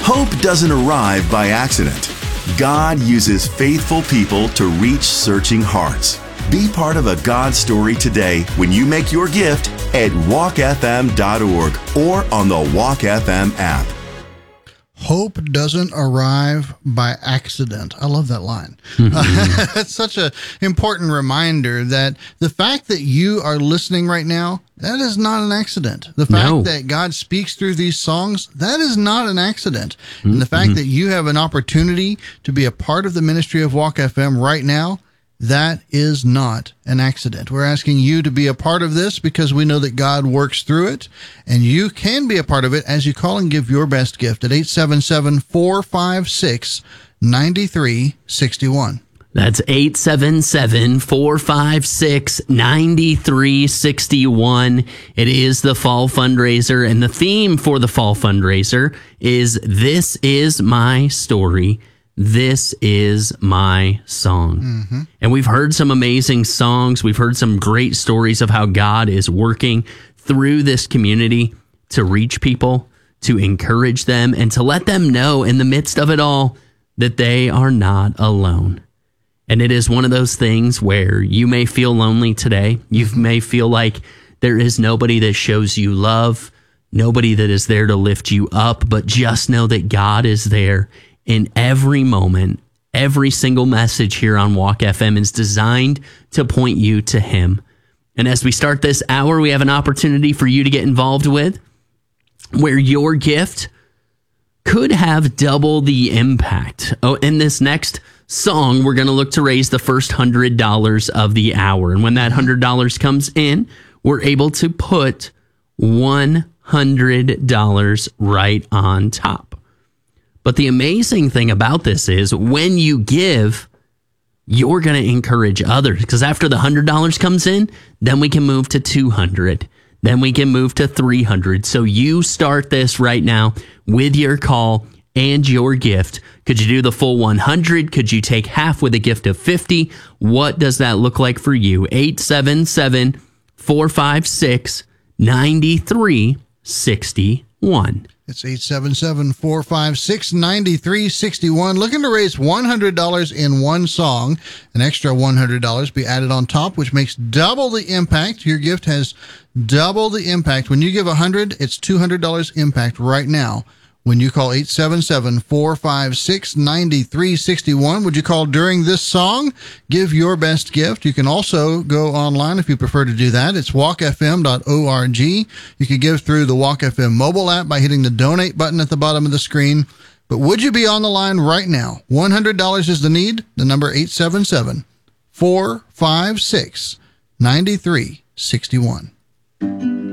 Hope doesn't arrive by accident. God uses faithful people to reach searching hearts. Be part of a God story today when you make your gift at walkfm.org or on the Walk FM app. Hope doesn't arrive by accident. I love that line. That's such an important reminder that the fact that you are listening right now, that is not an accident. The fact that God speaks through these songs, that is not an accident. And the fact that you have an opportunity to be a part of the ministry of Walk FM right now, that is not an accident. We're asking you to be a part of this because we know that God works through it, and you can be a part of it as you call and give your best gift at 877-456-9361. That's 877-456-9361. It is the fall fundraiser, and the theme for the fall fundraiser is This Is My Story. This is my song. And we've heard some amazing songs. We've heard some great stories of how God is working through this community to reach people, to encourage them, and to let them know in the midst of it all that they are not alone. And it is one of those things where you may feel lonely today. You may feel like there is nobody that shows you love, nobody that is there to lift you up, but just know that God is there. In every moment, every single message here on Walk FM is designed to point you to Him. And as we start this hour, we have an opportunity for you to get involved with where your gift could have double the impact. Oh, in this next song, we're going to look to raise the first $100 of the hour. And when that $100 comes in, we're able to put $100 right on top. But the amazing thing about this is when you give, you're going to encourage others, because after the $100 comes in, then we can move to $200. Then we can move to $300. So you start this right now with your call and your gift. Could you do the full $100? Could you take half with a gift of $50? What does that look like for you? 877-456-9361. It's 877-456-9361. Looking to raise $100 in one song. An extra $100 be added on top, which makes double the impact. Your gift has double the impact. When you give $100, it's $200 impact right now. When you call 877-456-9361, would you call during this song? Give your best gift. You can also go online if you prefer to do that. It's walkfm.org. You can give through the Walk FM mobile app by hitting the donate button at the bottom of the screen. But would you be on the line right now? $100 is the need. The number 877-456-9361.